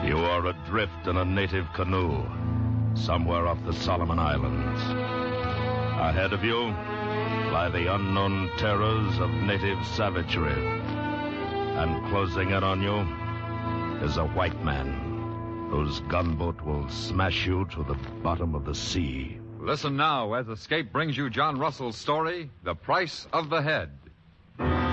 You are adrift in a native canoe, somewhere off the Solomon Islands. Ahead of you lie the unknown terrors of native savagery. And closing in on you is a white man whose gunboat will smash you to the bottom of the sea. Listen now as Escape brings you John Russell's story, The Price of the Head.